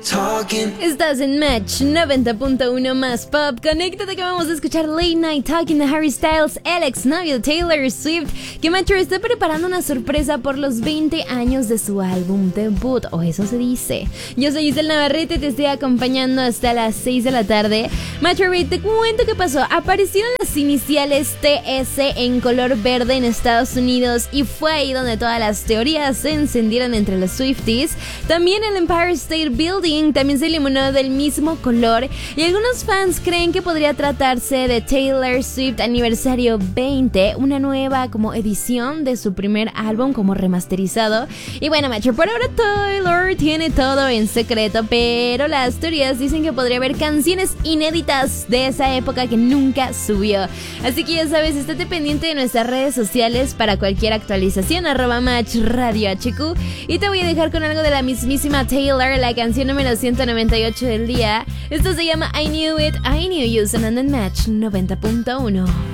Estás en Match 90.1 más pop. Conéctate que vamos a escuchar Late Night Talking de Harry Styles, el exnovio de Taylor Swift, que Matcher está preparando una sorpresa por los 20 años de su álbum debut, o eso se dice. Yo soy Isel Navarrete y te estoy acompañando hasta las 6 de la tarde. Matcher, te cuento qué pasó. Aparecieron las iniciales TS en color verde en Estados Unidos y fue ahí donde todas las teorías se encendieron entre los Swifties. También el Empire State Building también se iluminó del mismo color y algunos fans creen que podría tratarse de Taylor Swift Aniversario 20, una nueva como edición de su primer álbum como remasterizado. Y bueno, macho, por ahora Taylor tiene todo en secreto, pero las teorías dicen que podría haber canciones inéditas de esa época que nunca subió. Así que ya sabes, estate pendiente de nuestras redes sociales para cualquier actualización, @MatchRadioHQ. Y te voy a dejar con algo de la mismísima Taylor, la canción número 198 del día. Esto se llama I Knew It, I Knew You, sonando en Match 90.1.